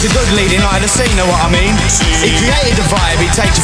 a good leading light of the scene, know what I mean? He created the vibe, he takes you